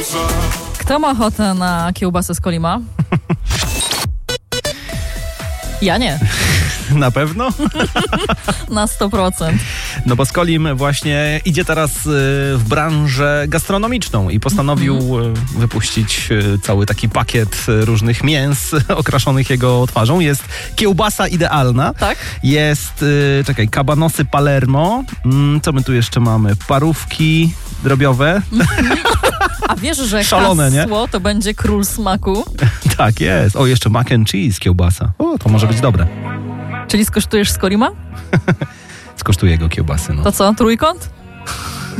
Kto ma ochotę na kiełbasę z Kolima? Ja nie. Na pewno? Na 100%. No bo Skolim właśnie idzie teraz w branżę gastronomiczną i postanowił wypuścić cały taki pakiet różnych mięs okraszonych jego twarzą. Jest kiełbasa idealna. Tak? Jest, kabanosy Palermo. Co my tu jeszcze mamy? Parówki drobiowe. A wiesz, że Szalone, hasło to będzie król smaku? Tak jest. O, jeszcze mac and cheese kiełbasa. O, to może być dobre. Czyli skosztujesz z Kolima? Skosztuję jego kiełbasy, no. To co, trójkąt?